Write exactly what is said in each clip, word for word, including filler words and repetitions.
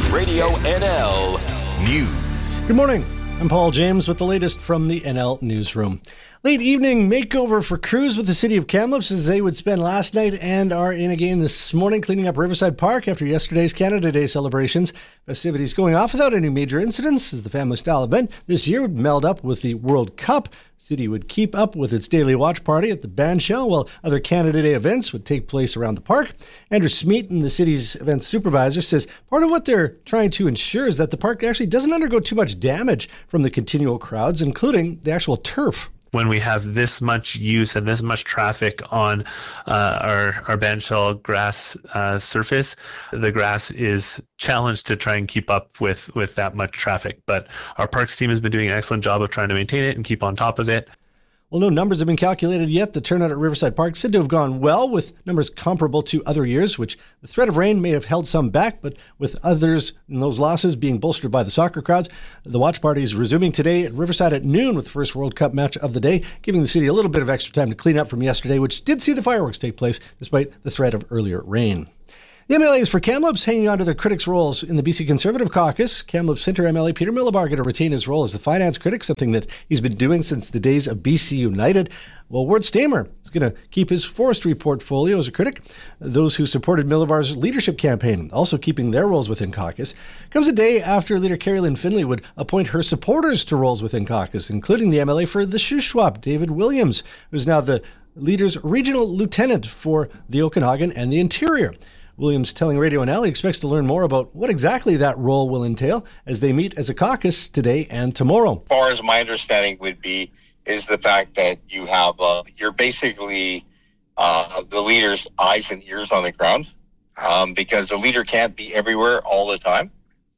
Radio N L News. Good morning. I'm Paul James with the latest from the N L Newsroom. Late evening makeover for crews with the city of Kamloops as they would spend last night and are in again this morning cleaning up Riverside Park after yesterday's Canada Day celebrations. Festivities going off without any major incidents as the family-style event this year would meld up with the World Cup. The city would keep up with its daily watch party at the band shell while other Canada Day events would take place around the park. Andrew Smeaton, the city's events supervisor, says part of what they're trying to ensure is that the park actually doesn't undergo too much damage from the continual crowds, including the actual turf. When we have this much use and this much traffic on uh, our, our bandshell grass uh, surface, the grass is challenged to try and keep up with, with that much traffic. But our parks team has been doing an excellent job of trying to maintain it and keep on top of it. Well, no numbers have been calculated yet. The turnout at Riverside Park said to have gone well, with numbers comparable to other years, which the threat of rain may have held some back, but with others in those losses being bolstered by the soccer crowds. The watch party is resuming today at Riverside at noon with the first World Cup match of the day, giving the city a little bit of extra time to clean up from yesterday, which did see the fireworks take place despite the threat of earlier rain. The M L As for Kamloops hanging on to their critics' roles in the B C Conservative Caucus. Kamloops Centre M L A Peter Millibar going to retain his role as the finance critic, something that he's been doing since the days of B C United. Well, Ward Stamer is going to keep his forestry portfolio as a critic. Those who supported Millibar's leadership campaign also keeping their roles within caucus. Comes a day after leader Carrie Lynn Finley would appoint her supporters to roles within caucus, including the M L A for the Shuswap, David Williams, who's now the leader's regional lieutenant for the Okanagan and the Interior. Williams telling Radio N L he expects to learn more about what exactly that role will entail as they meet as a caucus today and tomorrow. As far as my understanding would be, is the fact that you have, uh, you're basically uh, the leader's eyes and ears on the ground, um, because the leader can't be everywhere all the time.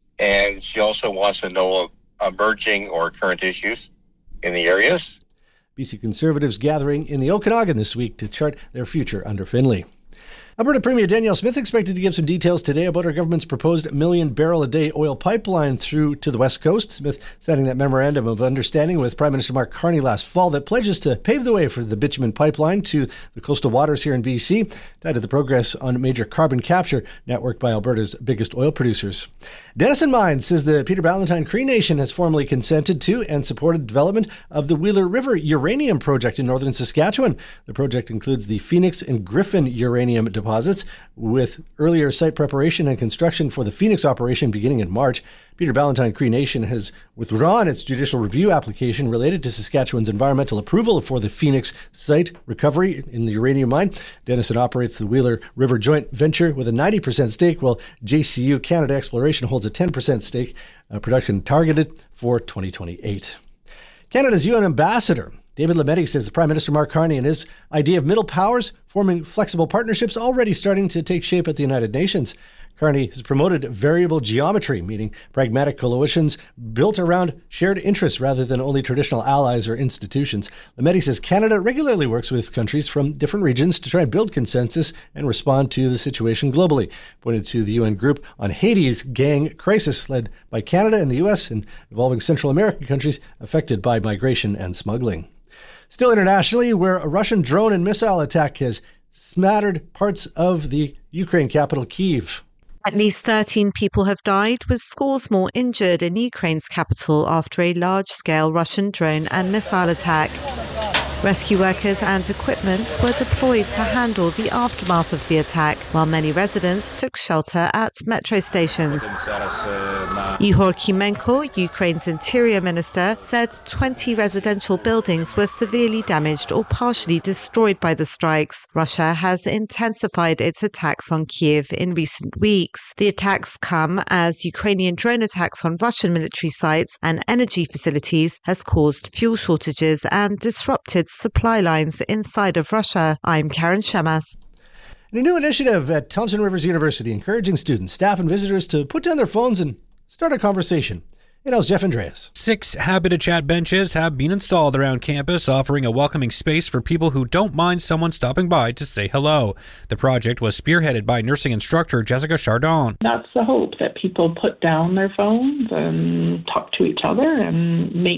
And she also wants to know emerging or current issues in the areas. B C Conservatives gathering in the Okanagan this week to chart their future under Finley. Alberta Premier Danielle Smith expected to give some details today about her government's proposed million barrel a day oil pipeline through to the West Coast. Smith signing that memorandum of understanding with Prime Minister Mark Carney last fall that pledges to pave the way for the bitumen pipeline to the coastal waters here in B C, tied to the progress on a major carbon capture network by Alberta's biggest oil producers. Denison Mines says the Peter Ballantyne Cree Nation has formally consented to and supported development of the Wheeler River Uranium Project in northern Saskatchewan. The project includes the Phoenix and Griffin uranium deposits, with earlier site preparation and construction for the Phoenix operation beginning in March. Peter Ballantyne Cree Nation has withdrawn its judicial review application related to Saskatchewan's environmental approval for the Phoenix site recovery in the uranium mine. Denison operates the Wheeler River joint venture with a ninety percent stake, while J C U Canada Exploration holds a ten percent stake. Uh, production targeted for twenty twenty-eight. Canada's U N ambassador David Lametti says the Prime Minister Mark Carney and his idea of middle powers forming flexible partnerships already starting to take shape at the United Nations. Carney has promoted variable geometry, meaning pragmatic coalitions built around shared interests rather than only traditional allies or institutions. Lametti says Canada regularly works with countries from different regions to try and build consensus and respond to the situation globally. Pointed to the U N group on Haiti's gang crisis led by Canada and the U S and involving Central American countries affected by migration and smuggling. Still internationally, where a Russian drone and missile attack has smattered parts of the Ukraine capital, Kyiv. At least thirteen people have died, with scores more injured in Ukraine's capital after a large-scale Russian drone and missile attack. Rescue workers and equipment were deployed to handle the aftermath of the attack, while many residents took shelter at metro stations. Ihor Kimenko, Ukraine's interior minister, said twenty residential buildings were severely damaged or partially destroyed by the strikes. Russia has intensified its attacks on Kyiv in recent weeks. The attacks come as Ukrainian drone attacks on Russian military sites and energy facilities has caused fuel shortages and disrupted supply lines inside of Russia. I'm Karen Shemas. And a new initiative at Thompson Rivers University encouraging students, staff, and visitors to put down their phones and start a conversation. It was Jeff Andreas. Six Habitat benches have been installed around campus, offering a welcoming space for people who don't mind someone stopping by to say hello. The project was spearheaded by nursing instructor Jessica Chardon. That's the hope, that people put down their phones and talk to each other and make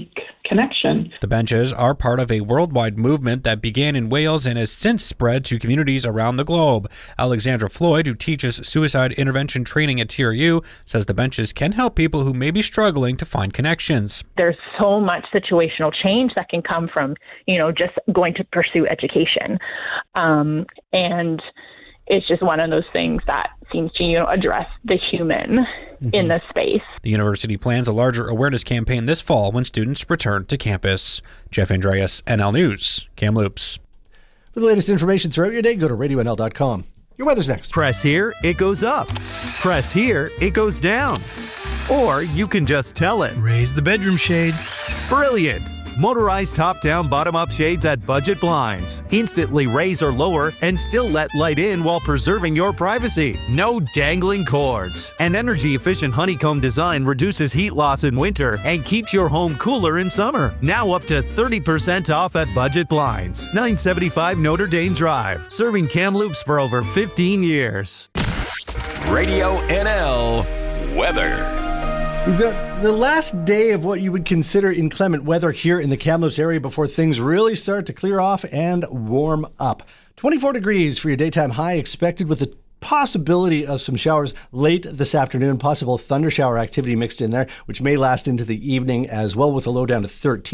connection. The benches are part of a worldwide movement that began in Wales and has since spread to communities around the globe. Alexandra Floyd, who teaches suicide intervention training at T R U, says the benches can help people who may be struggling to find connections. There's so much situational change that can come from, you know, just going to pursue education. Um, and it's just one of those things that seems to, you know, address the human mm-hmm. in this space. The university plans a larger awareness campaign this fall when students return to campus. Jeff Andreas, N L News, Kamloops. For the latest information throughout your day, go to radio n l dot com. Your weather's next. Press here, it goes up. Press here, it goes down. Or you can just tell it. Raise the bedroom shade. Brilliant. Motorized top-down, bottom-up shades at Budget Blinds. Instantly raise or lower and still let light in while preserving your privacy. No dangling cords. An energy-efficient honeycomb design reduces heat loss in winter and keeps your home cooler in summer. Now up to thirty percent off at Budget Blinds. nine seventy-five Notre Dame Drive. Serving Kamloops for over fifteen years. Radio N L weather. We've got the last day of what you would consider inclement weather here in the Kamloops area before things really start to clear off and warm up. twenty-four degrees for your daytime high expected with the possibility of some showers late this afternoon, possible thunder shower activity mixed in there, which may last into the evening as well with a low down to thirteen.